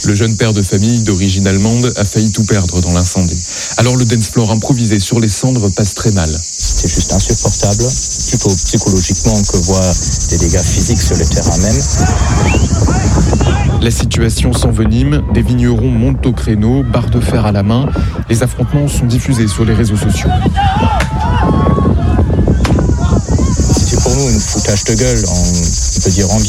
Le jeune père de famille d'origine allemande a failli tout perdre dans l'incendie. Alors le dance floor improvisé sur les cendres passe très mal. C'est juste insupportable, plutôt psychologiquement que voir des dégâts physiques sur le terrain même. La situation s'envenime, des vignerons montent au créneau, barre de fer à la main. Les affrontements sont diffusés sur les réseaux sociaux. C'était pour nous une foutage de gueule, on peut dire ambiance.